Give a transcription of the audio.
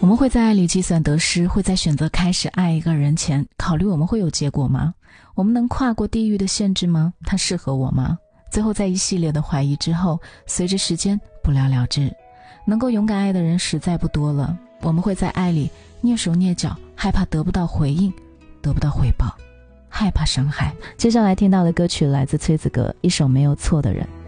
们会在爱里计算得失，会在选择开始爱一个人前考虑我们会有结果吗？我们能跨过地域的限制吗？他适合我吗？最后在一系列的怀疑之后，随着时间不了了之。能够勇敢爱的人实在不多了，我们会在爱里蹑手蹑脚，害怕得不到回应，得不到回报，害怕伤害。接下来听到的歌曲来自崔子格，一首没有错的人。